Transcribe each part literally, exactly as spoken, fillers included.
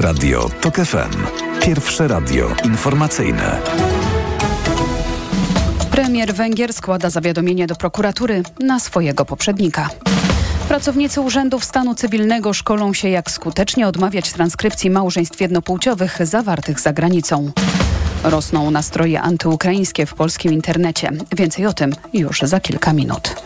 Radio TOK F M. Pierwsze radio informacyjne. Premier Węgier składa zawiadomienie do prokuratury na swojego poprzednika. Pracownicy urzędów stanu cywilnego szkolą się, jak skutecznie odmawiać transkrypcji małżeństw jednopłciowych zawartych za granicą. Rosną nastroje antyukraińskie w polskim internecie. Więcej o tym już za kilka minut.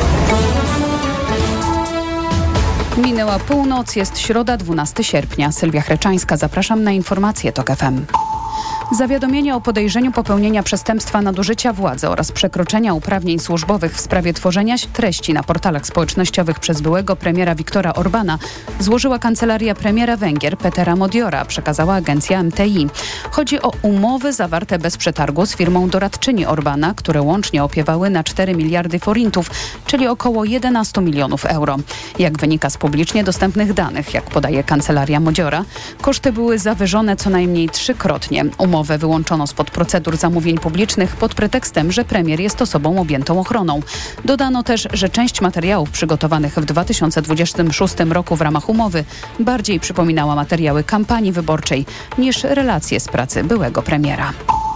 Minęła północ, jest środa, dwunastego sierpnia. Sylwia Chreczańska, zapraszam na informacje TOK F M. Zawiadomienie o podejrzeniu popełnienia przestępstwa nadużycia władzy oraz przekroczenia uprawnień służbowych w sprawie tworzenia treści na portalach społecznościowych przez byłego premiera Viktora Orbana złożyła kancelaria premiera Węgier Petera Modiora, przekazała agencja M T I. Chodzi o umowy zawarte bez przetargu z firmą doradczyni Orbana, które łącznie opiewały na cztery miliardy forintów, czyli około jedenaście milionów euro. Jak wynika z publicznie dostępnych danych, jak podaje kancelaria Modiora, koszty były zawyżone co najmniej trzykrotnie. Umowę wyłączono spod procedur zamówień publicznych pod pretekstem, że premier jest osobą objętą ochroną. Dodano też, że część materiałów przygotowanych w dwa tysiące dwudziestym szóstym roku w ramach umowy bardziej przypominała materiały kampanii wyborczej niż relacje z pracy byłego premiera.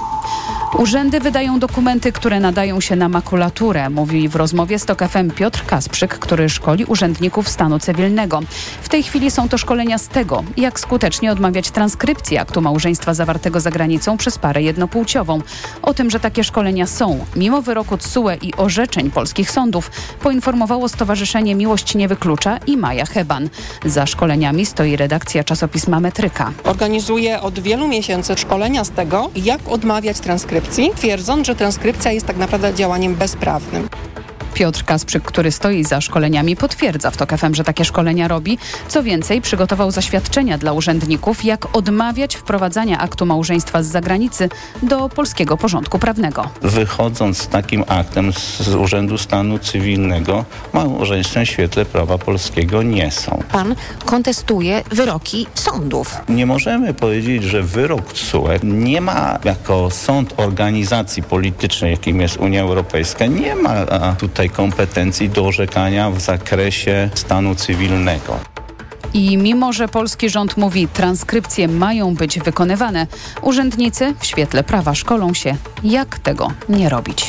Urzędy wydają dokumenty, które nadają się na makulaturę, mówi w rozmowie z TOK F M Piotr Kasprzyk, który szkoli urzędników stanu cywilnego. W tej chwili są to szkolenia z tego, jak skutecznie odmawiać transkrypcji aktu małżeństwa zawartego za granicą przez parę jednopłciową. O tym, że takie szkolenia są, mimo wyroku T S U E i orzeczeń polskich sądów, poinformowało Stowarzyszenie Miłość Nie Wyklucza i Maja Heban. Za szkoleniami stoi redakcja czasopisma Metryka. Organizuje od wielu miesięcy szkolenia z tego, jak odmawiać transkrypcji, twierdząc, że transkrypcja jest tak naprawdę działaniem bezprawnym. Piotr Kasprzyk, który stoi za szkoleniami, potwierdza w TOK F M, że takie szkolenia robi. Co więcej, przygotował zaświadczenia dla urzędników, jak odmawiać wprowadzania aktu małżeństwa z zagranicy do polskiego porządku prawnego. Wychodząc z takim aktem z Urzędu Stanu Cywilnego, małżeństwem w świetle prawa polskiego nie są. Pan kontestuje wyroki sądów. Nie możemy powiedzieć, że wyrok T S U E nie ma jako sąd organizacji politycznej, jakim jest Unia Europejska, nie ma tutaj kompetencji do orzekania w zakresie stanu cywilnego. I mimo, że polski rząd mówi, transkrypcje mają być wykonywane, urzędnicy w świetle prawa szkolą się, jak tego nie robić.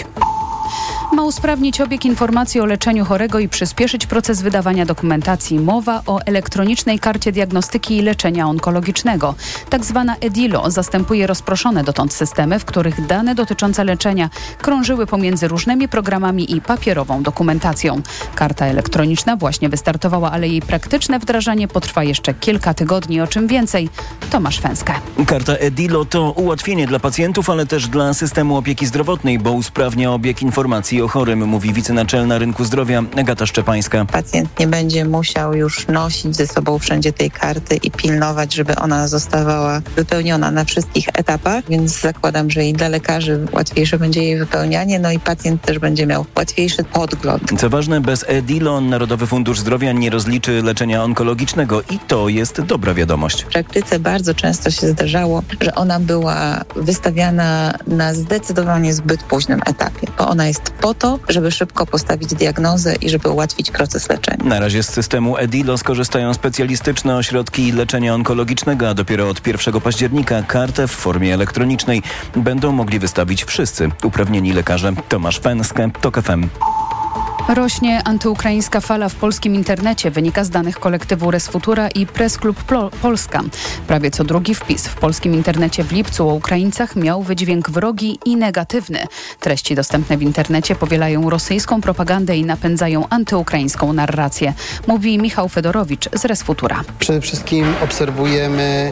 Ma usprawnić obieg informacji o leczeniu chorego i przyspieszyć proces wydawania dokumentacji. Mowa o elektronicznej karcie diagnostyki i leczenia onkologicznego. Tak zwana EDILO zastępuje rozproszone dotąd systemy, w których dane dotyczące leczenia krążyły pomiędzy różnymi programami i papierową dokumentacją. Karta elektroniczna właśnie wystartowała, ale jej praktyczne wdrażanie potrwa jeszcze kilka tygodni. O czym więcej, Tomasz Fęskę. Karta EDILO to ułatwienie dla pacjentów, ale też dla systemu opieki zdrowotnej, bo usprawnia obieg informacji o chorym, mówi wicenaczelna Rynku Zdrowia Agata Szczepańska. Pacjent nie będzie musiał już nosić ze sobą wszędzie tej karty i pilnować, żeby ona zostawała wypełniona na wszystkich etapach, więc zakładam, że i dla lekarzy łatwiejsze będzie jej wypełnianie, no i pacjent też będzie miał łatwiejszy podgląd. Co ważne, bez EDILO Narodowy Fundusz Zdrowia nie rozliczy leczenia onkologicznego i to jest dobra wiadomość. W praktyce bardzo często się zdarzało, że ona była wystawiana na zdecydowanie zbyt późnym etapie, bo ona jest po to, żeby szybko postawić diagnozę i żeby ułatwić proces leczenia. Na razie z systemu EDILO skorzystają specjalistyczne ośrodki leczenia onkologicznego, a dopiero od pierwszego października kartę w formie elektronicznej będą mogli wystawić wszyscy uprawnieni lekarze. Tomasz Fęskę, TOK F M. Rośnie antyukraińska fala w polskim internecie, wynika z danych kolektywu Res Futura i Press Club Polska. Prawie co drugi wpis w polskim internecie w lipcu o Ukraińcach miał wydźwięk wrogi i negatywny. Treści dostępne w internecie powielają rosyjską propagandę i napędzają antyukraińską narrację, mówi Michał Fedorowicz z Res Futura. Przede wszystkim obserwujemy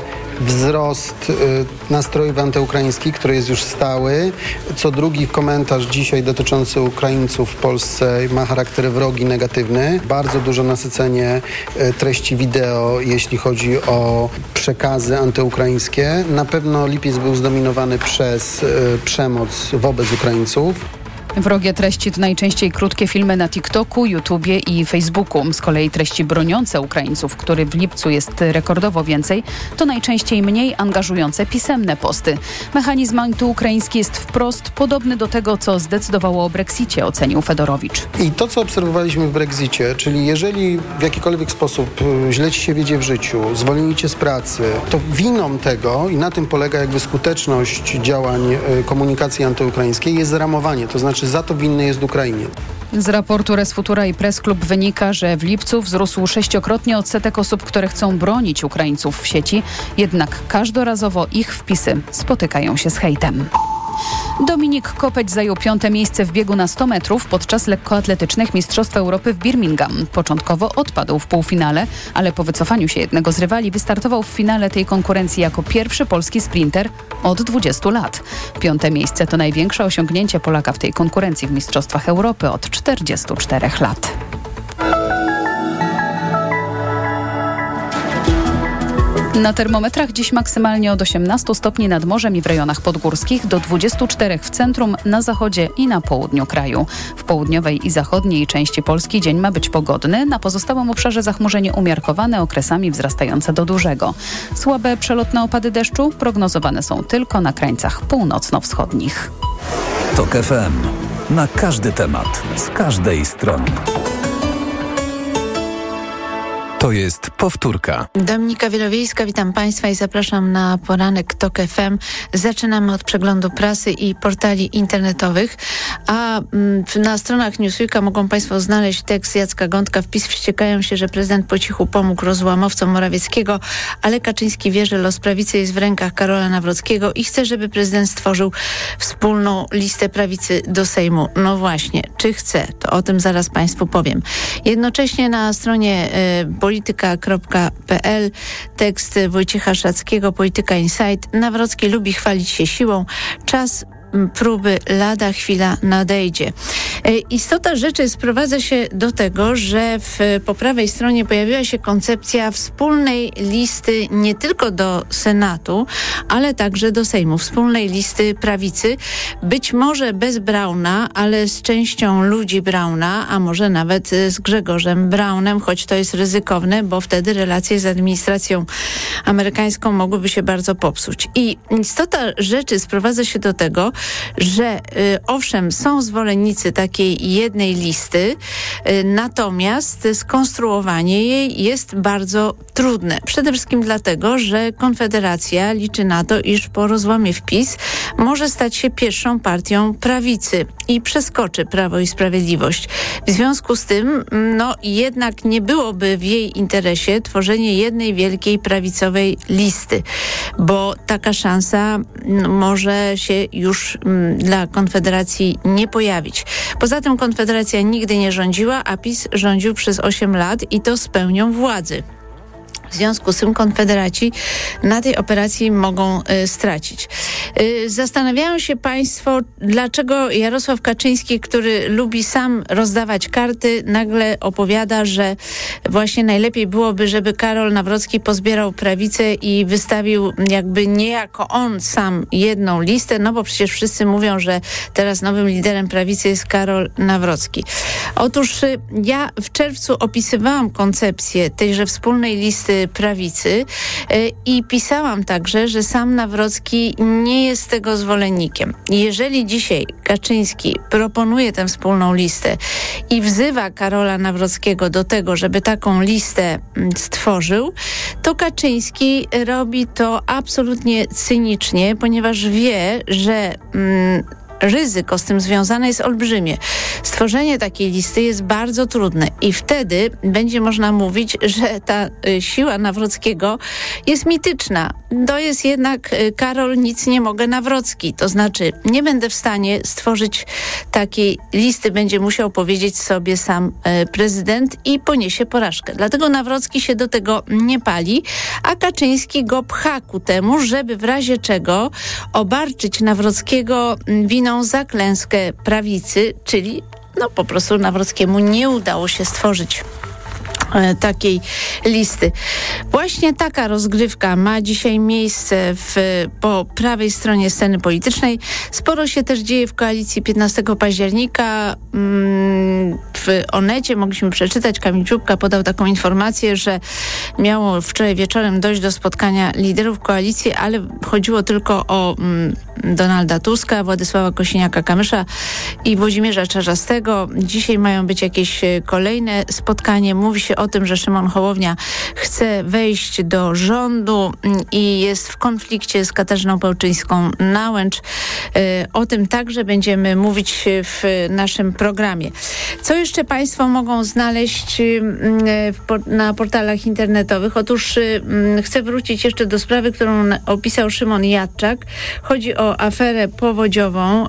wzrost y, nastrojów antyukraińskich, który jest już stały. Co drugi komentarz dzisiaj dotyczący Ukraińców w Polsce ma charakter wrogi, negatywny. Bardzo duże nasycenie y, treści wideo, jeśli chodzi o przekazy antyukraińskie. Na pewno lipiec był zdominowany przez y, przemoc wobec Ukraińców. Wrogie treści to najczęściej krótkie filmy na TikToku, YouTubie i Facebooku. Z kolei treści broniące Ukraińców, których w lipcu jest rekordowo więcej, to najczęściej mniej angażujące pisemne posty. Mechanizm antyukraiński jest wprost podobny do tego, co zdecydowało o Brexicie, ocenił Fedorowicz. I to, co obserwowaliśmy w Brexicie, czyli jeżeli w jakikolwiek sposób źle ci się wiedzie w życiu, zwolnili cię z pracy, to winą tego, i na tym polega jakby skuteczność działań komunikacji antyukraińskiej, jest zramowanie, to znaczy za to winny jest Ukrainie. Z raportu Res Futura i Press Club wynika, że w lipcu wzrósł sześciokrotnie odsetek osób, które chcą bronić Ukraińców w sieci, jednak każdorazowo ich wpisy spotykają się z hejtem. Dominik Kopeć zajął piąte miejsce w biegu na sto metrów podczas lekkoatletycznych Mistrzostw Europy w Birmingham. Początkowo odpadł w półfinale, ale po wycofaniu się jednego z rywali wystartował w finale tej konkurencji jako pierwszy polski sprinter od dwudziestu lat. Piąte miejsce to największe osiągnięcie Polaka w tej konkurencji w Mistrzostwach Europy od czterdziestu czterech lat. Na termometrach dziś maksymalnie od osiemnastu stopni nad morzem i w rejonach podgórskich, do dwudziestu czterech w centrum, na zachodzie i na południu kraju. W południowej i zachodniej części Polski dzień ma być pogodny, na pozostałym obszarze zachmurzenie umiarkowane, okresami wzrastające do dużego. Słabe przelotne opady deszczu prognozowane są tylko na krańcach północno-wschodnich. TOK F M. Na każdy temat, z każdej strony. To jest powtórka. Dominika Wielowiejska, witam Państwa i zapraszam na poranek TOK F M. Zaczynamy od przeglądu prasy i portali internetowych, a na stronach Newsweeka mogą Państwo znaleźć tekst Jacka Gądka. Wpis: wściekają się, że prezydent po cichu pomógł rozłamowcom Morawieckiego, ale Kaczyński wie, że los prawicy jest w rękach Karola Nawrockiego i chce, żeby prezydent stworzył wspólną listę prawicy do Sejmu. No właśnie, czy chce? To o tym zaraz Państwu powiem. Jednocześnie na stronie y, polityka kropka p l tekst Wojciecha Szackiego, Polityka Insight. Nawrocki lubi chwalić się siłą. Czas próby lada chwila nadejdzie. Istota rzeczy sprowadza się do tego, że w, po prawej stronie pojawiła się koncepcja wspólnej listy nie tylko do Senatu, ale także do Sejmu. Wspólnej listy prawicy, być może bez Brauna, ale z częścią ludzi Brauna, a może nawet z Grzegorzem Braunem, choć to jest ryzykowne, bo wtedy relacje z administracją amerykańską mogłyby się bardzo popsuć. I istota rzeczy sprowadza się do tego, że y, owszem, są zwolennicy takiej jednej listy, y, natomiast skonstruowanie jej jest bardzo trudne. Przede wszystkim dlatego, że Konfederacja liczy na to, iż po rozłamie wpis może stać się pierwszą partią prawicy i przeskoczy Prawo i Sprawiedliwość. W związku z tym, no jednak nie byłoby w jej interesie tworzenie jednej wielkiej prawicowej listy, bo taka szansa no, może się już m, dla Konfederacji nie pojawić. Poza tym Konfederacja nigdy nie rządziła, a PiS rządził przez osiem lat i to z pełnią władzy. W związku z tym konfederaci na tej operacji mogą y, stracić. Y, zastanawiają się Państwo, dlaczego Jarosław Kaczyński, który lubi sam rozdawać karty, nagle opowiada, że właśnie najlepiej byłoby, żeby Karol Nawrocki pozbierał prawicę i wystawił jakby niejako on sam jedną listę, no bo przecież wszyscy mówią, że teraz nowym liderem prawicy jest Karol Nawrocki. Otóż y, ja w czerwcu opisywałam koncepcję tejże wspólnej listy prawicy i pisałam także, że sam Nawrocki nie jest tego zwolennikiem. Jeżeli dzisiaj Kaczyński proponuje tę wspólną listę i wzywa Karola Nawrockiego do tego, żeby taką listę stworzył, to Kaczyński robi to absolutnie cynicznie, ponieważ wie, że mm, ryzyko z tym związane jest olbrzymie. Stworzenie takiej listy jest bardzo trudne i wtedy będzie można mówić, że ta y, siła Nawrockiego jest mityczna. To jest jednak y, Karol nic nie mogę Nawrocki. To znaczy nie będę w stanie stworzyć takiej listy. Będzie musiał powiedzieć sobie sam y, prezydent i poniesie porażkę. Dlatego Nawrocki się do tego nie pali, a Kaczyński go pcha ku temu, żeby w razie czego obarczyć Nawrockiego winą za klęskę prawicy, czyli no po prostu Nawrockiemu nie udało się stworzyć takiej listy. Właśnie taka rozgrywka ma dzisiaj miejsce w, po prawej stronie sceny politycznej. Sporo się też dzieje w koalicji piętnastego października. W Onecie mogliśmy przeczytać, Kamil Czubka podał taką informację, że miało wczoraj wieczorem dojść do spotkania liderów koalicji, ale chodziło tylko o mm, Donalda Tuska, Władysława Kosiniaka-Kamysza i Włodzimierza Czarzastego. Dzisiaj mają być jakieś kolejne spotkanie. Mówi się o tym, że Szymon Hołownia chce wejść do rządu i jest w konflikcie z Katarzyną Pełczyńską-Nałęcz. O tym także będziemy mówić w naszym programie. Co jeszcze Państwo mogą znaleźć na portalach internetowych? Otóż chcę wrócić jeszcze do sprawy, którą opisał Szymon Jadczak. Chodzi o aferę powodziową.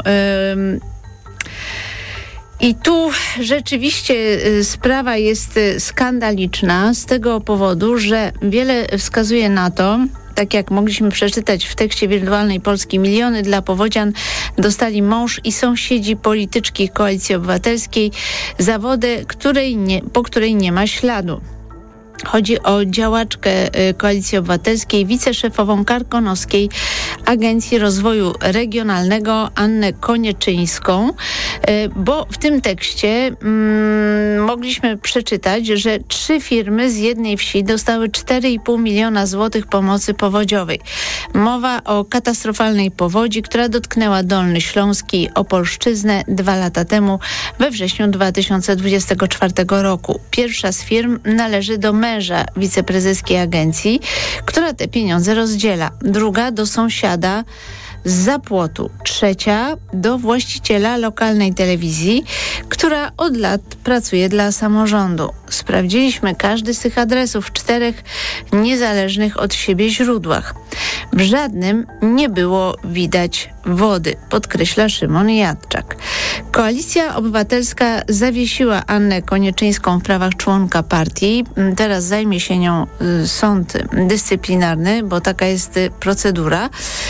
I tu rzeczywiście sprawa jest skandaliczna z tego powodu, że wiele wskazuje na to, tak jak mogliśmy przeczytać w tekście Wirtualnej Polski, miliony dla powodzian dostali mąż i sąsiedzi polityczki Koalicji Obywatelskiej, zawodę, której nie, po której nie ma śladu. Chodzi o działaczkę Koalicji Obywatelskiej, wiceszefową Karkonoskiej Agencji Rozwoju Regionalnego Annę Konieczyńską, bo w tym tekście mm, mogliśmy przeczytać, że trzy firmy z jednej wsi dostały cztery i pół miliona złotych pomocy powodziowej. Mowa o katastrofalnej powodzi, która dotknęła Dolny Śląsk i Opolszczyznę dwa lata temu, we wrześniu dwa tysiące dwudziestego czwartego roku. Pierwsza z firm należy do męża wiceprezeskiej agencji, która te pieniądze rozdziela. Druga do sąsiada z Zapłotu. Trzecia do właściciela lokalnej telewizji, która od lat pracuje dla samorządu. Sprawdziliśmy każdy z tych adresów w czterech niezależnych od siebie źródłach. W żadnym nie było widać wody, podkreśla Szymon Jadczak. Koalicja Obywatelska zawiesiła Annę Konieczyńską w prawach członka partii. Teraz zajmie się nią sąd dyscyplinarny, bo taka jest procedura.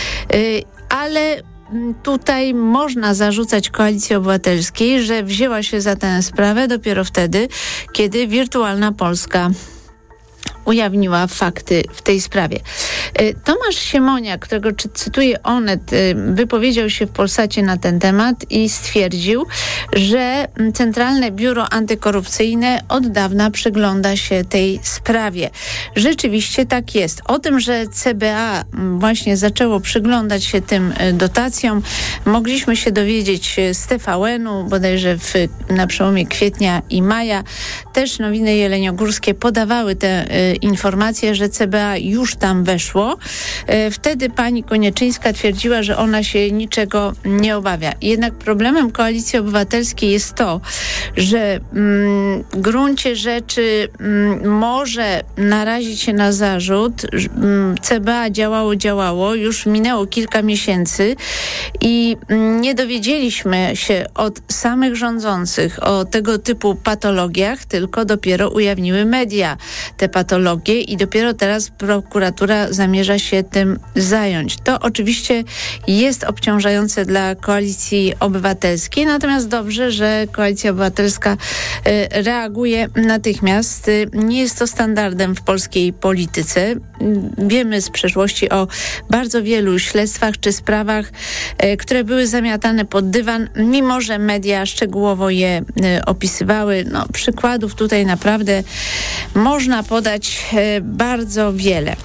Ale tutaj można zarzucać Koalicji Obywatelskiej, że wzięła się za tę sprawę dopiero wtedy, kiedy Wirtualna Polska ujawniła fakty w tej sprawie. Tomasz Siemoniak, którego cytuję Onet, wypowiedział się w Polsacie na ten temat i stwierdził, że Centralne Biuro Antykorupcyjne od dawna przygląda się tej sprawie. Rzeczywiście tak jest. O tym, że C B A właśnie zaczęło przyglądać się tym dotacjom, mogliśmy się dowiedzieć z T V N-u, bodajże w, na przełomie kwietnia i maja. Też nowiny jeleniogórskie podawały te y, informacje, że C B A już tam weszło. Y, wtedy pani Konieczyńska twierdziła, że ona się niczego nie obawia. Jednak problemem Koalicji Obywatelskiej jest to, że mm, w gruncie rzeczy mm, może narazić się na zarzut. Mm, C B A działało, działało. Już minęło kilka miesięcy i mm, nie dowiedzieliśmy się od samych rządzących o tego typu patologiach, tylko dopiero ujawniły media te patologie i dopiero teraz prokuratura zamierza się tym zająć. To oczywiście jest obciążające dla Koalicji Obywatelskiej, natomiast dobrze, że Koalicja Obywatelska y, reaguje natychmiast. Y, nie jest to standardem w polskiej polityce. Y, wiemy z przeszłości o bardzo wielu śledztwach czy sprawach, y, które były zamiatane pod dywan, mimo że media szczegółowo je y, opisywały. No, przykładów tutaj naprawdę można podać y, bardzo wiele.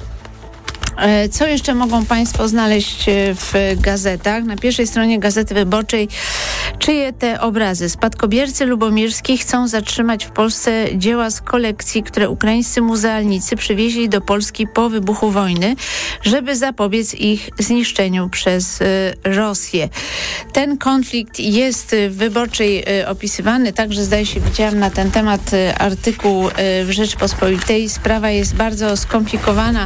Co jeszcze mogą Państwo znaleźć w gazetach? Na pierwszej stronie Gazety Wyborczej czyje te obrazy? Spadkobiercy lubomirski chcą zatrzymać w Polsce dzieła z kolekcji, które ukraińscy muzealnicy przywieźli do Polski po wybuchu wojny, żeby zapobiec ich zniszczeniu przez y, Rosję. Ten konflikt jest w Wyborczej y, opisywany, także zdaje się, widziałam na ten temat y, artykuł y, w Rzeczpospolitej. Sprawa jest bardzo skomplikowana.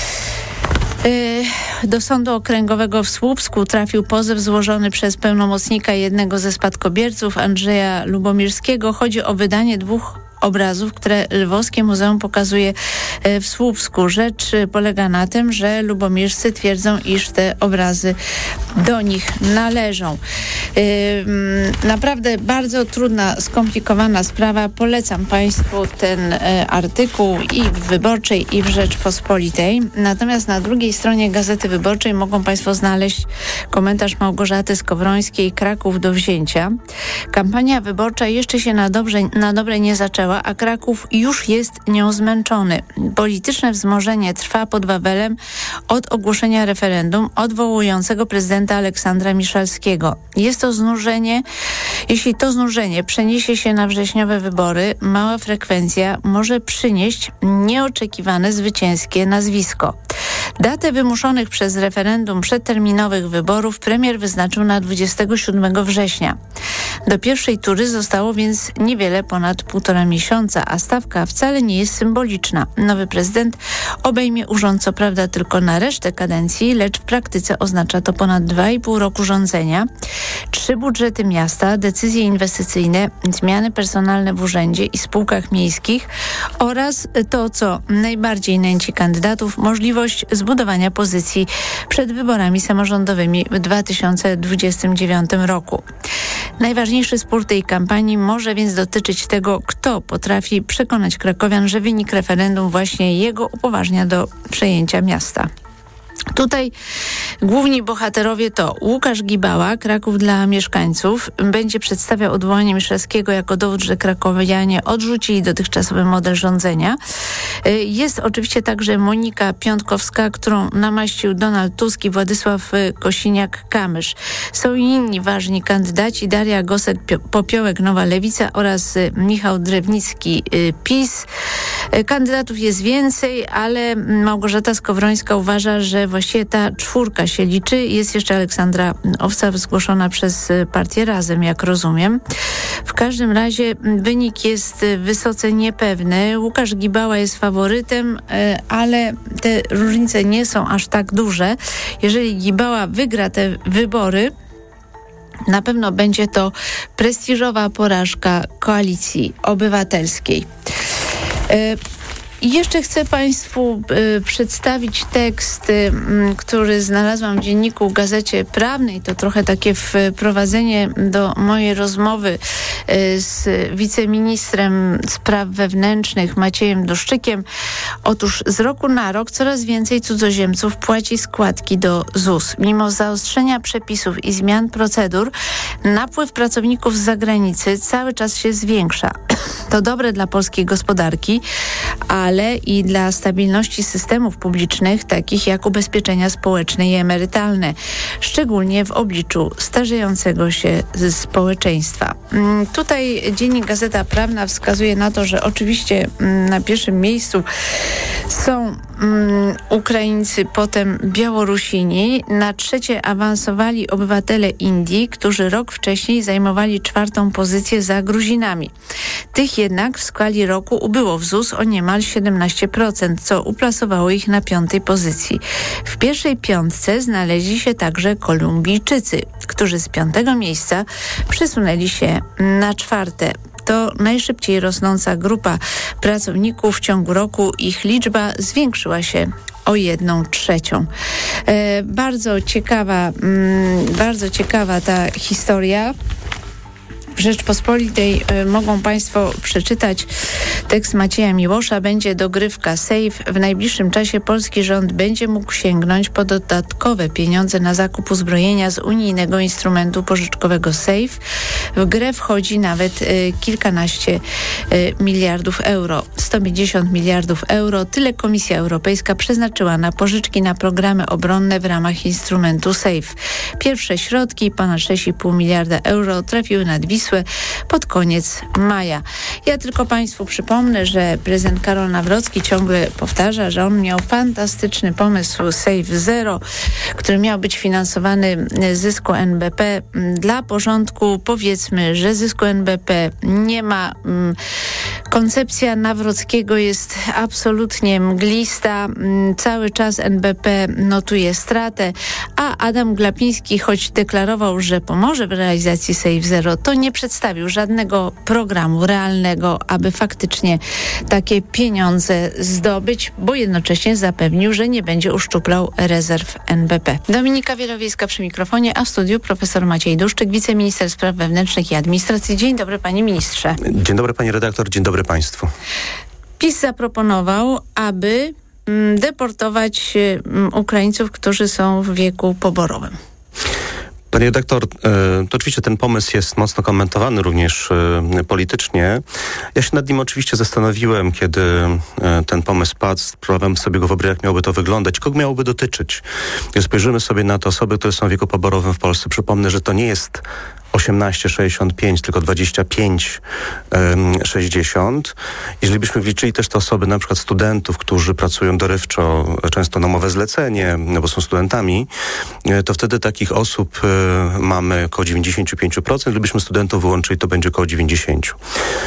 Do Sądu Okręgowego w Słupsku trafił pozew złożony przez pełnomocnika jednego ze spadkobierców, Andrzeja Lubomirskiego. Chodzi o wydanie dwóch obrazów, które Lwowskie Muzeum pokazuje w Słupsku. Rzecz polega na tym, że lubomirscy twierdzą, iż te obrazy do nich należą. Naprawdę bardzo trudna, skomplikowana sprawa. Polecam Państwu ten artykuł i w Wyborczej, i w Rzeczpospolitej. Natomiast na drugiej stronie Gazety Wyborczej mogą Państwo znaleźć komentarz Małgorzaty Skowrońskiej, Kraków do wzięcia. Kampania wyborcza jeszcze się na, dobrze, na dobre nie zaczęła, a Kraków już jest nią zmęczony. Polityczne wzmożenie trwa pod Wawelem od ogłoszenia referendum odwołującego prezydenta Aleksandra Miszalskiego. Jest to znużenie. Jeśli to znużenie przeniesie się na wrześniowe wybory, mała frekwencja może przynieść nieoczekiwane zwycięskie nazwisko. Datę wymuszonych przez referendum przedterminowych wyborów premier wyznaczył na dwudziestego siódmego września. Do pierwszej tury zostało więc niewiele ponad półtora miesiąca, a stawka wcale nie jest symboliczna. Nowy prezydent obejmie urząd co prawda tylko na resztę kadencji, lecz w praktyce oznacza to ponad dwa i pół roku rządzenia, trzy budżety miasta, decyzje inwestycyjne, zmiany personalne w urzędzie i spółkach miejskich oraz to, co najbardziej nęci kandydatów, możliwość zbudowania pozycji przed wyborami samorządowymi w dwa tysiące dwudziestym dziewiątym roku. Najważniejszy spór tej kampanii może więc dotyczyć tego, kto potrafi przekonać krakowian, że wynik referendum właśnie jego upoważnia do przejęcia miasta. Tutaj główni bohaterowie to Łukasz Gibała, Kraków dla mieszkańców. Będzie przedstawiał odwołanie Miszalskiego jako dowód, że krakowianie odrzucili dotychczasowy model rządzenia. Jest oczywiście także Monika Piątkowska, którą namaścił Donald Tusk i Władysław Kosiniak-Kamysz. Są i inni ważni kandydaci: Daria Gosek-Popiołek, Nowa Lewica oraz Michał Drewnicki, PiS. Kandydatów jest więcej, ale Małgorzata Skowrońska uważa, że właściwie ta czwórka się liczy. Jest jeszcze Aleksandra Owca, zgłoszona przez partię Razem, jak rozumiem. W każdym razie wynik jest wysoce niepewny. Łukasz Gibała jest faworytem, ale te różnice nie są aż tak duże. Jeżeli Gibała wygra te wybory, na pewno będzie to prestiżowa porażka Koalicji Obywatelskiej. I jeszcze chcę Państwu y, przedstawić tekst, y, który znalazłam w dzienniku Gazecie Prawnej. To trochę takie wprowadzenie do mojej rozmowy y, z wiceministrem spraw wewnętrznych Maciejem Duszczykiem. Otóż z roku na rok coraz więcej cudzoziemców płaci składki do Z U S. Mimo zaostrzenia przepisów i zmian procedur, napływ pracowników z zagranicy cały czas się zwiększa. To dobre dla polskiej gospodarki, ale i dla stabilności systemów publicznych, takich jak ubezpieczenia społeczne i emerytalne, szczególnie w obliczu starzejącego się społeczeństwa. Tutaj dziennik Gazeta Prawna wskazuje na to, że oczywiście na pierwszym miejscu są Ukraińcy, potem Białorusini. Na trzecie awansowali obywatele Indii, którzy rok wcześniej zajmowali czwartą pozycję za Gruzinami. Tych jednak w skali roku ubyło w Z U S o niemal siedemnaście procent, co uplasowało ich na piątej pozycji. W pierwszej piątce znaleźli się także Kolumbijczycy, którzy z piątego miejsca przesunęli się na czwarte. To najszybciej rosnąca grupa pracowników w ciągu roku. Ich liczba zwiększyła się o jedną trzecią. E, bardzo ciekawa, mm, bardzo ciekawa ta historia. W Rzeczpospolitej y, mogą Państwo przeczytać tekst Macieja Miłosza. Będzie dogrywka Safe. W najbliższym czasie polski rząd będzie mógł sięgnąć po dodatkowe pieniądze na zakup uzbrojenia z unijnego instrumentu pożyczkowego Safe. W grę wchodzi nawet y, kilkanaście y, miliardów euro. sto pięćdziesiąt miliardów euro. Tyle Komisja Europejska przeznaczyła na pożyczki na programy obronne w ramach instrumentu Safe. Pierwsze środki, ponad sześć i pół miliarda euro, trafiły nad Wisłę pod koniec maja. Ja tylko Państwu przypomnę, że prezydent Karol Nawrocki ciągle powtarza, że on miał fantastyczny pomysł Safe Zero, który miał być finansowany z zysku N B P. Dla porządku powiedzmy, że zysku N B P nie ma. Koncepcja Nawrockiego jest absolutnie mglista. Cały czas N B P notuje stratę, a Adam Glapiński, choć deklarował, że pomoże w realizacji Safe Zero, to nie przedstawił żadnego programu realnego, aby faktycznie takie pieniądze zdobyć, bo jednocześnie zapewnił, że nie będzie uszczuplał rezerw N B P. Dominika Wielowiejska przy mikrofonie, a w studiu profesor Maciej Duszczyk, wiceminister spraw wewnętrznych i administracji. Dzień dobry, panie ministrze. Dzień dobry, pani redaktor, dzień dobry państwu. PiS zaproponował, aby mm, deportować mm, Ukraińców, którzy są w wieku poborowym. Panie redaktor, to oczywiście ten pomysł jest mocno komentowany również politycznie. Ja się nad nim oczywiście zastanowiłem, kiedy ten pomysł padł, sprawałem sobie go wyobrazić, jak miałoby to wyglądać, kogo miałoby dotyczyć. Jak spojrzymy sobie na te osoby, które są w wieku poborowym w Polsce, przypomnę, że to nie jest osiemnaście sześćdziesiąt pięć, tylko dwadzieścia pięć sześćdziesiąt. Jeżeli byśmy wliczyli też te osoby, na przykład studentów, którzy pracują dorywczo, często na umowę zlecenie, no bo są studentami, to wtedy takich osób mamy około dziewięćdziesiąt pięć procent. Gdybyśmy studentów wyłączyli, to będzie około dziewięćdziesiąt procent.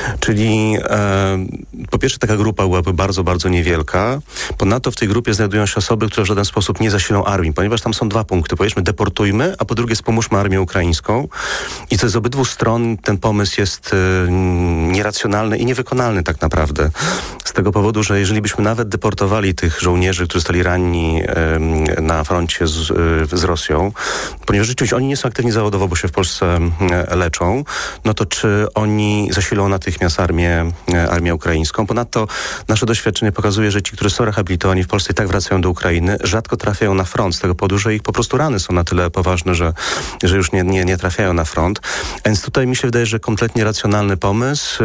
Czyli e, po pierwsze taka grupa byłaby bardzo, bardzo niewielka. Ponadto w tej grupie znajdują się osoby, które w żaden sposób nie zasilą armii, ponieważ tam są dwa punkty. Powiedzmy, deportujmy, a po drugie spomóżmy armię ukraińską. I to z obydwu stron ten pomysł jest e, nieracjonalny i niewykonalny tak naprawdę. Z tego powodu, że jeżeli byśmy nawet deportowali tych żołnierzy, którzy zostali ranni e, na froncie z, e, z Rosją, ponieważ rzeczywiście oni nie są aktywni zawodowo, bo się w Polsce e, leczą, no to czy oni zasilą natychmiast armię, e, armię ukraińską? Ponadto nasze doświadczenie pokazuje, że ci, którzy są rehabilitowani w Polsce i tak wracają do Ukrainy, rzadko trafiają na front, z tego powodu, że ich po prostu rany są na tyle poważne, że, że już nie, nie, nie trafiają na front. Więc tutaj mi się wydaje, że kompletnie racjonalny pomysł,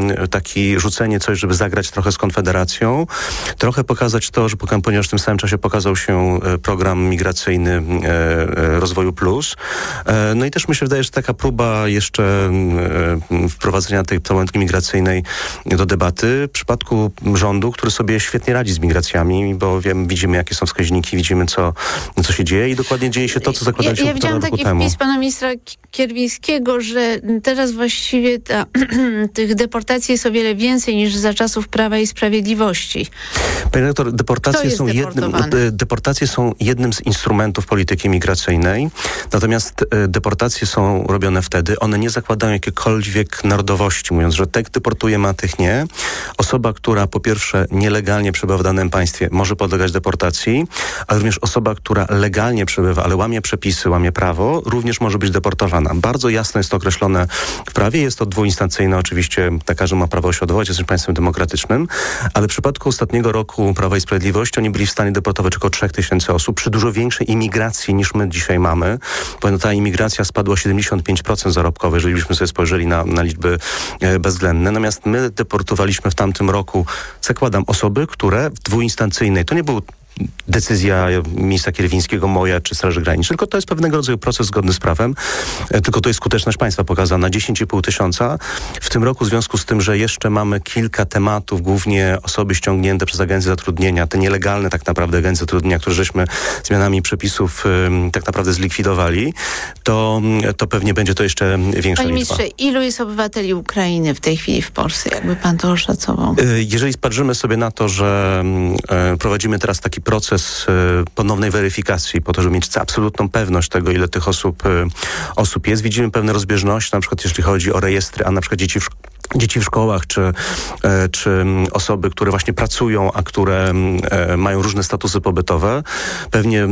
taki rzucenie coś, żeby zagrać trochę z Konfederacją, trochę pokazać to, że ponieważ w tym samym czasie pokazał się program migracyjny Rozwoju Plus. No i też mi się wydaje, że taka próba jeszcze wprowadzenia tej problematyki migracyjnej do debaty w przypadku rządu, który sobie świetnie radzi z migracjami, bo wiem, widzimy, jakie są wskaźniki, widzimy, co, co się dzieje i dokładnie dzieje się to, co zakładaliśmy ja, ja półtora roku temu. Ja widziałam taki wpis pana ministra Kierwińskiego, że teraz właściwie ta, tych deportacji jest o wiele więcej niż za czasów Prawa i Sprawiedliwości. Panie redaktor, deportacje są, jednym, deportacje są jednym z instrumentów polityki migracyjnej, natomiast deportacje są robione wtedy, one nie zakładają jakiejkolwiek narodowości, mówiąc, że tych deportujemy, a tych nie. Osoba, która po pierwsze nielegalnie przebywa w danym państwie, może podlegać deportacji, ale również osoba, która legalnie przebywa, ale łamie przepisy, łamie prawo, również może być deportowana. Bardzo jasno jest to określone w prawie, jest to dwuinstancyjne, oczywiście każdy ma prawo się odwołać, jesteśmy państwem demokratycznym, ale w przypadku ostatniego roku Prawa i Sprawiedliwości oni byli w stanie deportować około trzech tysięcy osób przy dużo większej imigracji niż my dzisiaj mamy, bo ta imigracja spadła o siedemdziesiąt pięć procent zarobkowe, jeżeli byśmy sobie spojrzeli na, na liczby e, bezwzględne. Natomiast my deportowaliśmy w tamtym roku, zakładam, osoby, które w dwuinstancyjnej, to nie był decyzja ministra Kierwińskiego, moja czy Straży Granicznej, tylko to jest pewnego rodzaju proces zgodny z prawem, tylko to jest skuteczność państwa pokazana, dziesięć i pół tysiąca. W tym roku w związku z tym, że jeszcze mamy kilka tematów, głównie osoby ściągnięte przez agencje zatrudnienia, te nielegalne tak naprawdę agencje zatrudnienia, które żeśmy zmianami przepisów um, tak naprawdę zlikwidowali, to, to pewnie będzie to jeszcze większa Panie liczba. ministrze, ilu jest obywateli Ukrainy w tej chwili w Polsce? Jakby pan to oszacował? Jeżeli spatrzymy sobie na to, że e, prowadzimy teraz taki proces e, ponownej weryfikacji po to, żeby mieć absolutną pewność tego, ile tych osób, e, osób jest. Widzimy pewne rozbieżności, na przykład jeśli chodzi o rejestry, a na przykład dzieci w szkole. Dzieci w szkołach, czy, e, czy osoby, które właśnie pracują, a które e, mają różne statusy pobytowe. Pewnie e,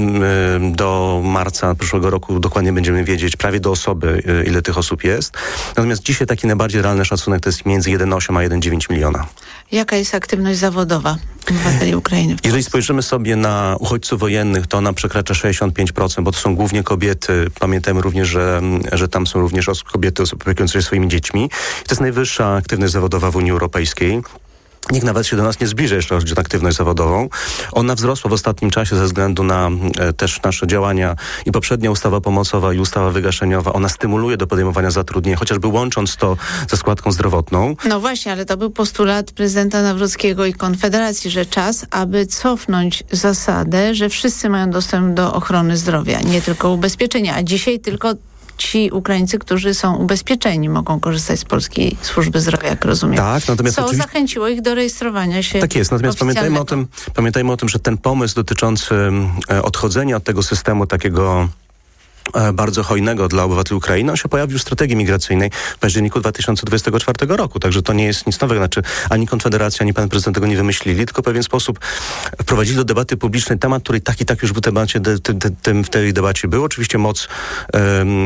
do marca przyszłego roku dokładnie będziemy wiedzieć prawie do osoby, e, ile tych osób jest. Natomiast dzisiaj taki najbardziej realny szacunek to jest między jeden przecinek osiem a jeden przecinek dziewięć miliona. Jaka jest aktywność zawodowa obywateli Ukrainy w Jeżeli spojrzymy sobie na uchodźców wojennych, to ona przekracza sześćdziesiąt pięć procent, bo to są głównie kobiety. Pamiętajmy również, że, że tam są również kobiety opiekujące się swoimi dziećmi. I to jest najwyższa aktywność zawodowa w Unii Europejskiej. Nikt nawet się do nas nie zbliża, jeśli chodzi o aktywność zawodową. Ona wzrosła w ostatnim czasie ze względu na e, też nasze działania i poprzednia ustawa pomocowa i ustawa wygaszeniowa. Ona stymuluje do podejmowania zatrudnienia, chociażby łącząc to ze składką zdrowotną. No właśnie, ale to był postulat prezydenta Nawrockiego i Konfederacji, że czas, aby cofnąć zasadę, że wszyscy mają dostęp do ochrony zdrowia, nie tylko ubezpieczenia, a dzisiaj tylko ci Ukraińcy, którzy są ubezpieczeni, mogą korzystać z polskiej służby zdrowia, jak rozumiem. Tak, natomiast co oczywiście zachęciło ich do rejestrowania się. Tak jest, natomiast pamiętajmy o tym, pamiętajmy o tym, że ten pomysł dotyczący odchodzenia od tego systemu takiego bardzo hojnego dla obywateli Ukrainy, on się pojawił w strategii migracyjnej w październiku dwa tysiące dwudziestego czwartego roku. Także to nie jest nic nowego. Znaczy ani Konfederacja, ani pan prezydent tego nie wymyślili, tylko w pewien sposób wprowadzili do debaty publicznej temat, który tak i tak już w debacie, de, de, de, de, w tej debacie był. Oczywiście moc e,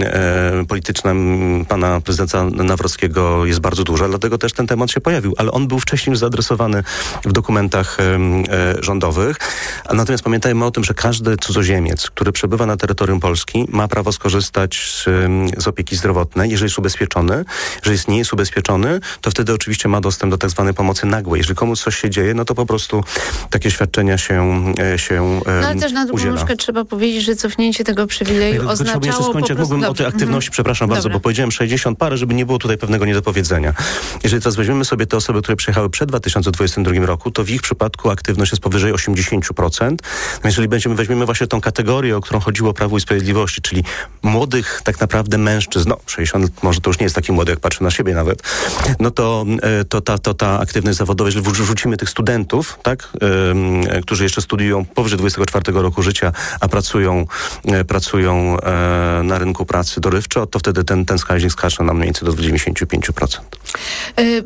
e, polityczna pana prezydenta Nawrockiego jest bardzo duża, dlatego też ten temat się pojawił. Ale on był wcześniej już zaadresowany w dokumentach e, e, rządowych. A natomiast pamiętajmy o tym, że każdy cudzoziemiec, który przebywa na terytorium Polski, ma prawo skorzystać z, z opieki zdrowotnej, jeżeli jest ubezpieczony. Jeżeli jest, nie jest ubezpieczony, to wtedy oczywiście ma dostęp do tak zwanej pomocy nagłej. Jeżeli komuś coś się dzieje, no to po prostu takie świadczenia się, się No ale też na drugą nóżkę trzeba powiedzieć, że cofnięcie tego przywileju ja oznaczało jeszcze skończyć, jak mógłbym o tej aktywności, mm-hmm. przepraszam bardzo, Dobra. bo powiedziałem sześćdziesiąt parę, żeby nie było tutaj pewnego niedopowiedzenia. Jeżeli teraz weźmiemy sobie te osoby, które przyjechały przed dwa tysiące dwudziestym drugim roku, to w ich przypadku aktywność jest powyżej osiemdziesiąt procent. No jeżeli będziemy, weźmiemy właśnie tą kategorię, o którą chodziło o Prawo i Sprawiedliwości, czyli młodych tak naprawdę mężczyzn, no sześćdziesiąt może to już nie jest taki młody, jak patrzę na siebie nawet, no to, to, ta, to ta aktywność zawodowa, jeżeli wrzucimy tych studentów, tak, yy, którzy jeszcze studiują powyżej dwudziestego czwartego roku życia, a pracują, yy, pracują yy, na rynku pracy dorywczo, to wtedy ten, ten wskaźnik skacze nam mniej więcej do dziewięćdziesiąt pięć procent. Y-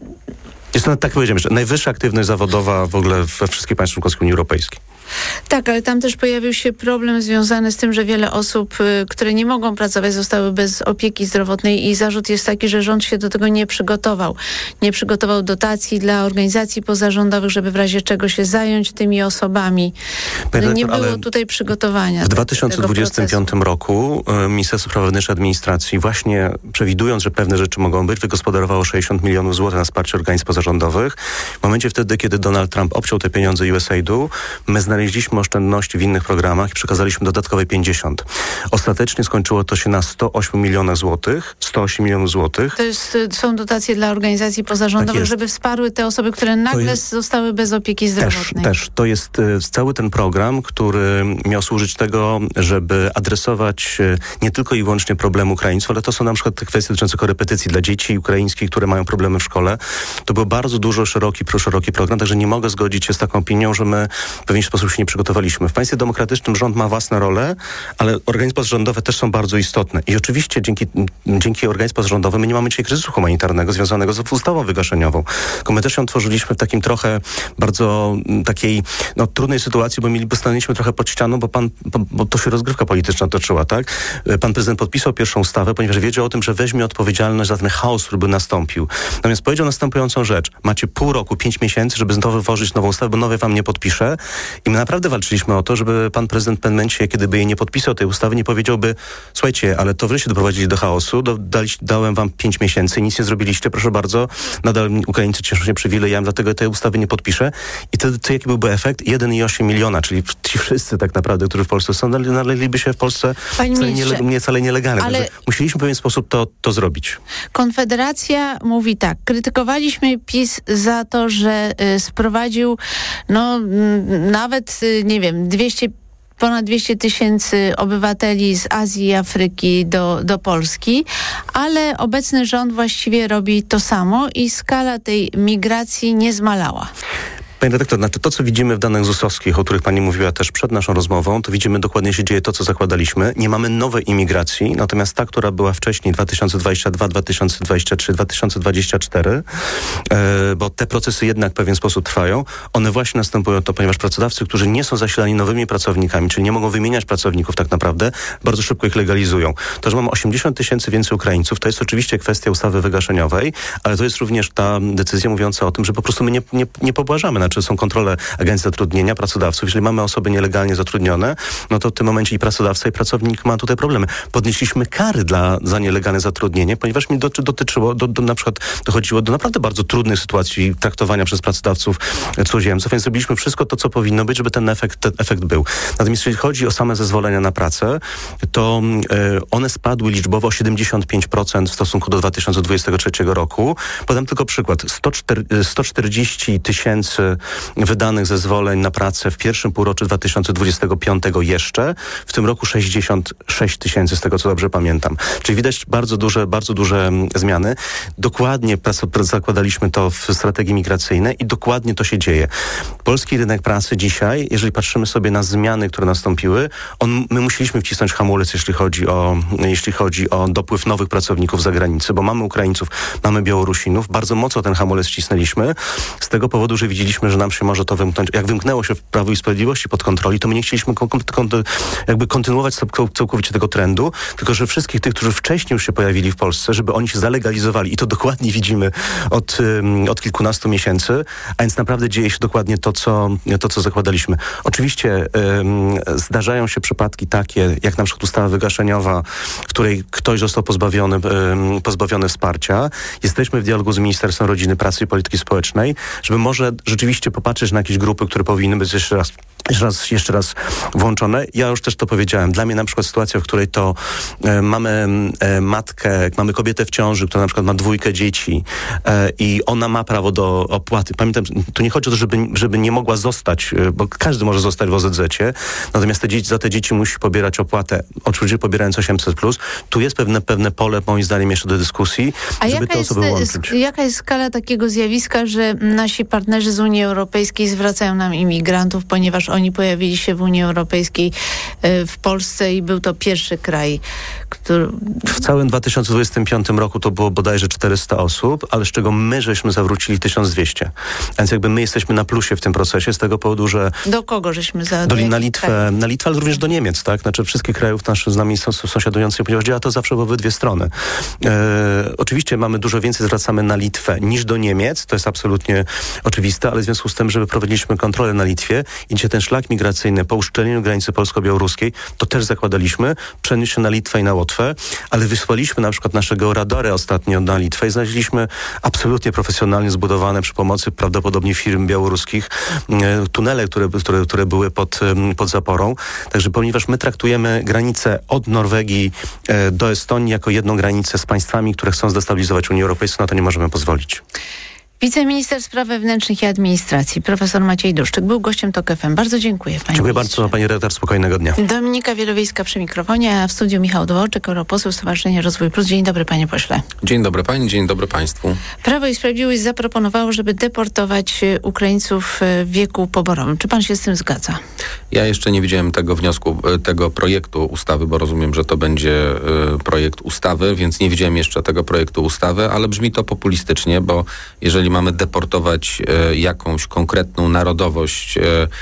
Jest to, tak powiedziałem, że najwyższa aktywność zawodowa w ogóle we wszystkich państwach członkowskich Unii Europejskiej. Tak, ale tam też pojawił się problem związany z tym, że wiele osób, y, które nie mogą pracować, zostały bez opieki zdrowotnej i zarzut jest taki, że rząd się do tego nie przygotował. Nie przygotował dotacji dla organizacji pozarządowych, żeby w razie czego się zająć tymi osobami. Panie nie rektor, było tutaj przygotowania. W dwa tysiące dwudziestym piątym roku y, Ministerstwo Spraw Wewnętrznych i Administracji, właśnie przewidując, że pewne rzeczy mogą być, wygospodarowało sześćdziesiąt milionów złotych na wsparcie organizacji pozarządowych. W momencie wtedy, kiedy Donald Trump obciął te pieniądze U S A I D-u, my znaleźliśmy oszczędności w innych programach i przekazaliśmy dodatkowe pięćdziesiąt. Ostatecznie skończyło to się na sto osiem milionów złotych. sto osiem milionów złotych. To jest, są dotacje dla organizacji pozarządowych, tak żeby wsparły te osoby, które nagle jest, zostały bez opieki zdrowotnej. Też, też. To jest y, cały ten program, który miał służyć tego, żeby adresować y, nie tylko i wyłącznie problem Ukraińców, ale to są na przykład te kwestie dotyczące korepetycji dla dzieci ukraińskich, które mają problemy w szkole. To był bardzo dużo szeroki, szeroki program, także nie mogę zgodzić się z taką opinią, że my w pewien sposób się nie przygotowaliśmy. W państwie demokratycznym rząd ma własne role, ale organizacje pozarządowe też są bardzo istotne. I oczywiście dzięki, dzięki organizacjom pozarządowym my nie mamy dzisiaj kryzysu humanitarnego związanego z ustawą wygaszeniową. Tylko my też ją tworzyliśmy w takim trochę bardzo takiej no, trudnej sytuacji, bo mieli, stanęliśmy trochę pod ścianą, bo, pan, bo to się rozgrywka polityczna toczyła, tak? Pan prezydent podpisał pierwszą ustawę, ponieważ wiedział o tym, że weźmie odpowiedzialność za ten chaos, który by nastąpił. Natomiast powiedział następującą rzecz. Macie pół roku, pięć miesięcy, żeby znowu wytworzyć nową ustawę, bo nowej wam nie podpiszę. I my naprawdę walczyliśmy o to, żeby pan prezydent w pewnym momencie, kiedy by jej nie podpisał tej ustawy, nie powiedziałby, słuchajcie, ale to wyście doprowadzili do chaosu, do, dali, dałem wam pięć miesięcy, nic nie zrobiliście, proszę bardzo, nadal Ukraińcy cieszą się przywilejami, dlatego tej ustawy nie podpiszę. I wtedy to jaki byłby efekt? jeden i osiem miliona, czyli ci wszyscy tak naprawdę, którzy w Polsce są, naleliby się w Polsce wcale, niele, nie, wcale nielegalnie. Ale musieliśmy w pewien sposób to, to zrobić. Konfederacja mówi tak, krytykowaliśmy PiS za to, że y, sprowadził no m, nawet, y, nie wiem, dwieście ponad dwieście tysięcy obywateli z Azji i Afryki do, do Polski, ale obecny rząd właściwie robi to samo i skala tej migracji nie zmalała. Panie redaktor, znaczy to, co widzimy w danych zusowskich, o których pani mówiła też przed naszą rozmową, to widzimy dokładnie się dzieje to, co zakładaliśmy. Nie mamy nowej imigracji, natomiast ta, która była wcześniej, dwa tysiące dwudziesty drugi, dwa tysiące dwudziesty trzeci, dwa tysiące dwudziesty czwarty, e, bo te procesy jednak w pewien sposób trwają, one właśnie następują to, ponieważ pracodawcy, którzy nie są zasilani nowymi pracownikami, czyli nie mogą wymieniać pracowników tak naprawdę, bardzo szybko ich legalizują. To, że mamy osiemdziesiąt tysięcy więcej Ukraińców, to jest oczywiście kwestia ustawy wygaszeniowej, ale to jest również ta decyzja mówiąca o tym, że po prostu my nie, nie, nie pobłażamy. Znaczy są kontrole agencji zatrudnienia, pracodawców. Jeżeli mamy osoby nielegalnie zatrudnione, no to w tym momencie i pracodawca, i pracownik ma tutaj problemy. Podnieśliśmy kary dla, za nielegalne zatrudnienie, ponieważ mi doty, dotyczyło, do, do, na przykład dochodziło do naprawdę bardzo trudnej sytuacji traktowania przez pracodawców cudzoziemców, więc zrobiliśmy wszystko to, co powinno być, żeby ten efekt, ten efekt był. Natomiast jeżeli chodzi o same zezwolenia na pracę, to y, one spadły liczbowo o siedemdziesiąt pięć procent w stosunku do dwa tysiące dwudziestego trzeciego roku. Podam tylko przykład. sto czterdzieści tysięcy wydanych zezwoleń na pracę w pierwszym półroczu dwa tysiące dwudziestego piątego jeszcze, w tym roku sześćdziesiąt sześć tysięcy, z tego co dobrze pamiętam. Czyli widać bardzo duże, bardzo duże zmiany. Dokładnie zakładaliśmy to w strategii migracyjnej i dokładnie to się dzieje. Polski rynek pracy dzisiaj, jeżeli patrzymy sobie na zmiany, które nastąpiły, on, my musieliśmy wcisnąć hamulec, jeśli chodzi o, jeśli chodzi o dopływ nowych pracowników z zagranicy, bo mamy Ukraińców, mamy Białorusinów, bardzo mocno ten hamulec wcisnęliśmy, z tego powodu, że widzieliśmy, że nam się może to wymknąć. Jak wymknęło się w Prawo i Sprawiedliwości pod kontroli, to my nie chcieliśmy kon- kon- jakby kontynuować całkowicie tego trendu, tylko że wszystkich tych, którzy wcześniej już się pojawili w Polsce, żeby oni się zalegalizowali i to dokładnie widzimy od, od kilkunastu miesięcy, a więc naprawdę dzieje się dokładnie to, co, to, co zakładaliśmy. Oczywiście um, zdarzają się przypadki takie, jak na przykład ustawa wygaszeniowa, w której ktoś został pozbawiony, um, pozbawiony wsparcia. Jesteśmy w dialogu z Ministerstwem Rodziny, Pracy i Polityki Społecznej, żeby może rzeczywiście popatrzeć na jakieś grupy, które powinny być jeszcze raz Jeszcze raz, jeszcze raz włączone. Ja już też to powiedziałem. Dla mnie na przykład sytuacja, w której to e, mamy e, matkę, mamy kobietę w ciąży, która na przykład ma dwójkę dzieci e, i ona ma prawo do opłaty. Pamiętam, tu nie chodzi o to, żeby, żeby nie mogła zostać, e, bo każdy może zostać w O Z Z-cie, natomiast te dzieci, za te dzieci musi pobierać opłatę, oczywiście pobierając osiemset plus. Tu jest pewne, pewne pole, moim zdaniem, jeszcze do dyskusji, A żeby jaka te jest, osoby łączyć. Jaka jest skala takiego zjawiska, że nasi partnerzy z Unii Europejskiej zwracają nam imigrantów, ponieważ oni pojawili się w Unii Europejskiej, w Polsce i był to pierwszy kraj, który... W całym dwa tysiące dwudziestym piątym roku to było bodajże czterysta osób, ale z czego my żeśmy zawrócili tysiąc dwieście. A więc jakby my jesteśmy na plusie w tym procesie z tego powodu, że... Do kogo żeśmy za... Do, na Litwę, na Litwę, ale również do Niemiec, tak? Znaczy wszystkich krajów naszych z nami są, są sąsiadujących, ponieważ działa to zawsze w obydwie strony. E, oczywiście mamy dużo więcej, zwracamy na Litwę niż do Niemiec, to jest absolutnie oczywiste, ale w związku z tym, żeby prowadziliśmy kontrolę na Litwie i gdzie ten szlak migracyjny po uszczelnieniu granicy polsko-białoruskiej, to też zakładaliśmy, przenieść się na Litwę i na Łotwę, ale wysłaliśmy na przykład naszego radarę ostatnio na Litwę i znaleźliśmy absolutnie profesjonalnie zbudowane przy pomocy prawdopodobnie firm białoruskich e, tunele, które, które, które były pod, pod zaporą. Także ponieważ my traktujemy granicę od Norwegii e, do Estonii jako jedną granicę z państwami, które chcą zdestabilizować Unię Europejską, na to nie możemy pozwolić. Wiceminister Spraw Wewnętrznych i Administracji, profesor Maciej Duszczyk, był gościem TOK F M. Bardzo dziękuję, panie Dziękuję ministrze. bardzo, pani redaktor. Spokojnego dnia. Dominika Wielowiejska przy mikrofonie, a w studiu Michał Dworczyk, europoseł Stowarzyszenia Rozwój Plus. Dzień dobry, panie pośle. Dzień dobry pani, dzień dobry państwu. Prawo i Sprawiedliwość zaproponowało, żeby deportować Ukraińców w wieku poborowym. Czy pan się z tym zgadza? Ja jeszcze nie widziałem tego wniosku, tego projektu ustawy, bo rozumiem, że to będzie y, projekt ustawy, więc nie widziałem jeszcze tego projektu ustawy, ale brzmi to populistycznie, bo jeżeli mamy deportować y, jakąś konkretną narodowość y,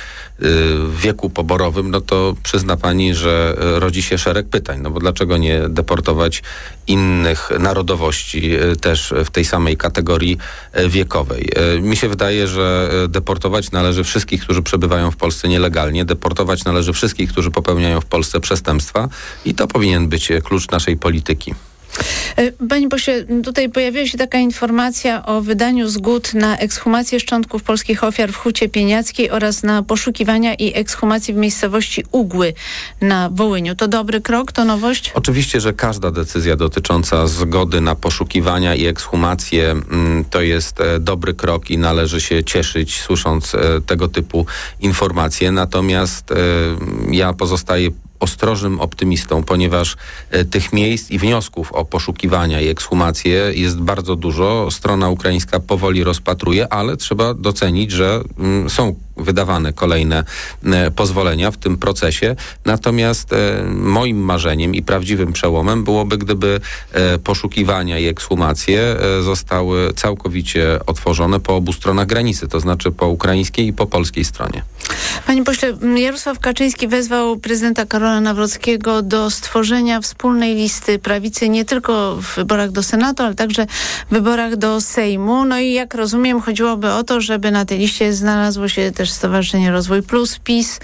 w wieku poborowym, no to przyzna pani, że rodzi się szereg pytań. No bo dlaczego nie deportować innych narodowości też w tej samej kategorii wiekowej? Mi się wydaje, że deportować należy wszystkich, którzy przebywają w Polsce nielegalnie. Deportować należy wszystkich, którzy popełniają w Polsce przestępstwa i to powinien być klucz naszej polityki. Panie pośle, tutaj pojawiła się taka informacja o wydaniu zgód na ekshumację szczątków polskich ofiar w Hucie Pieniackiej oraz na poszukiwania i ekshumację w miejscowości Ugły na Wołyniu. To dobry krok? To nowość? Oczywiście, że każda decyzja dotycząca zgody na poszukiwania i ekshumację to jest dobry krok i należy się cieszyć, słysząc tego typu informacje. Natomiast ja pozostaję ostrożnym optymistą, ponieważ e, tych miejsc i wniosków o poszukiwania i ekshumacje jest bardzo dużo. Strona ukraińska powoli rozpatruje, ale trzeba docenić, że mm, są wydawane kolejne e, pozwolenia w tym procesie. Natomiast e, moim marzeniem i prawdziwym przełomem byłoby, gdyby e, poszukiwania i ekshumacje e, zostały całkowicie otworzone po obu stronach granicy, to znaczy po ukraińskiej i po polskiej stronie. Panie pośle, Jarosław Kaczyński wezwał prezydenta Karola Nawrockiego do stworzenia wspólnej listy prawicy nie tylko w wyborach do Senatu, ale także w wyborach do Sejmu. No i jak rozumiem, chodziłoby o to, żeby na tej liście znalazło się też też Stowarzyszenie Rozwój Plus, PiS,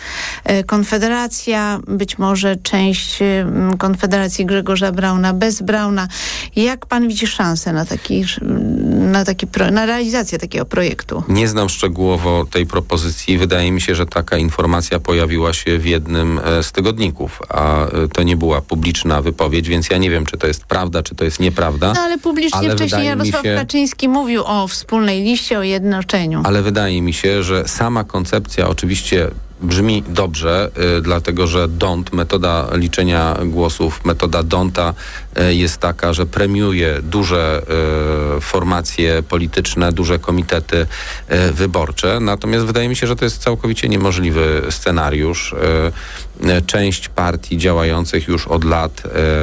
Konfederacja, być może część Konfederacji Grzegorza Brauna bez Brauna. Jak pan widzi szansę na taki, na taki pro, na realizację takiego projektu? Nie znam szczegółowo tej propozycji. Wydaje mi się, że taka informacja pojawiła się w jednym z tygodników, a to nie była publiczna wypowiedź, więc ja nie wiem, czy to jest prawda, czy to jest nieprawda. No ale publicznie ale wcześniej Jarosław się, Kaczyński mówił o wspólnej liście, o jednoczeniu. Ale wydaje mi się, że sama koncepcja oczywiście brzmi dobrze, y, dlatego że D O N T, metoda liczenia głosów, metoda Donta y, jest taka, że premiuje duże y, formacje polityczne, duże komitety y, wyborcze. Natomiast wydaje mi się, że to jest całkowicie niemożliwy scenariusz. Y, y, część partii działających już od lat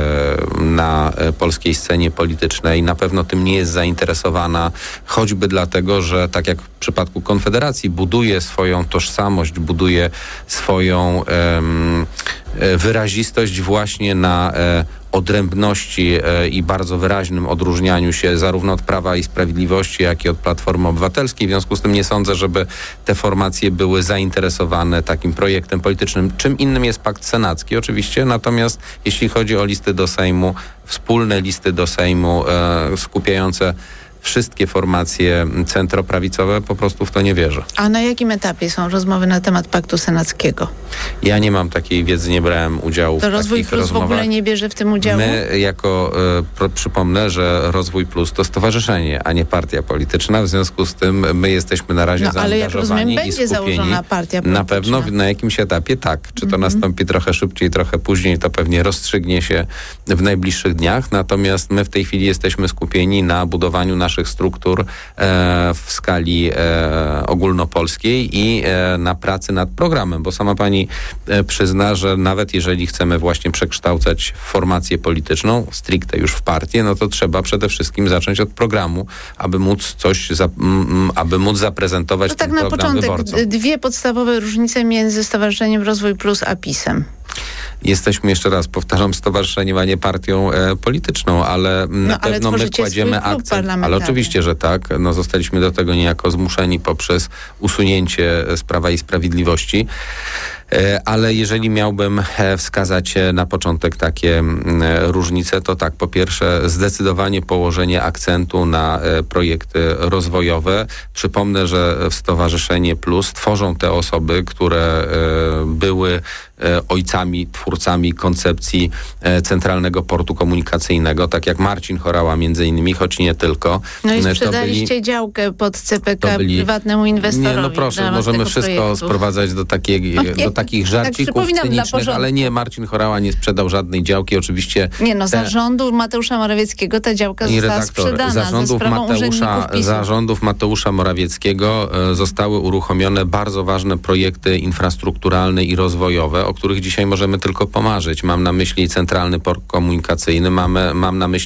y, na y, polskiej scenie politycznej na pewno tym nie jest zainteresowana, choćby dlatego, że tak jak w przypadku Konfederacji buduje swoją tożsamość, buduje swoją um, wyrazistość właśnie na e, odrębności e, i bardzo wyraźnym odróżnianiu się zarówno od Prawa i Sprawiedliwości, jak i od Platformy Obywatelskiej. W związku z tym nie sądzę, żeby te formacje były zainteresowane takim projektem politycznym. Czym innym jest pakt senacki oczywiście, natomiast jeśli chodzi o listy do Sejmu, wspólne listy do Sejmu e, skupiające wszystkie formacje centroprawicowe, po prostu w to nie wierzę. A na jakim etapie są rozmowy na temat paktu senackiego? Ja nie mam takiej wiedzy, nie brałem udziału to w Rozwój takich Plus rozmowach. w ogóle nie bierze w tym udziału? My jako, e, pro, przypomnę, że Rozwój Plus to stowarzyszenie, a nie partia polityczna, w związku z tym my jesteśmy na razie no, zaangażowani ale jak rozumiem, i będzie skupieni. założona partia polityczna. Na pewno na jakimś etapie tak. Czy to mm-hmm. nastąpi trochę szybciej, trochę później, to pewnie rozstrzygnie się w najbliższych dniach. Natomiast my w tej chwili jesteśmy skupieni na budowaniu naszych struktur e, w skali e, ogólnopolskiej i e, na pracy nad programem, bo sama pani e, przyzna, że nawet jeżeli chcemy właśnie przekształcać formację polityczną, stricte już w partię, no to trzeba przede wszystkim zacząć od programu, aby móc coś, za, m, aby móc zaprezentować no ten tak na program początek wyborcom. Dwie podstawowe różnice między Stowarzyszeniem Rozwój Plus a PiS-em. Jesteśmy, jeszcze raz powtarzam, stowarzyszeniem, a nie partią e, polityczną, ale no, na ale pewno my kładziemy akcent. Ale oczywiście, że tak. No, zostaliśmy do tego niejako zmuszeni poprzez usunięcie z Prawa i Sprawiedliwości. Ale jeżeli miałbym wskazać na początek takie różnice, to tak, po pierwsze zdecydowanie położenie akcentu na projekty rozwojowe. Przypomnę, że w Stowarzyszenie Plus tworzą te osoby, które były ojcami, twórcami koncepcji Centralnego Portu Komunikacyjnego, tak jak Marcin Horała między innymi, choć nie tylko. No i sprzedaliście byli, działkę pod C P K byli, prywatnemu inwestorowi. Nie, no proszę, możemy wszystko projektu. sprowadzać do, takiej, do takich żarcików tak cynicznych, ale nie, Marcin Horała nie sprzedał żadnej działki, oczywiście. Nie no, te, zarządu Mateusza Morawieckiego ta działka została redaktor, sprzedana zarządów ze sprawą Mateusza, zarządów Mateusza Morawieckiego e, zostały uruchomione bardzo ważne projekty infrastrukturalne i rozwojowe, o których dzisiaj możemy tylko pomarzyć. Mam na myśli Centralny Port Komunikacyjny, mamy, mam na myśli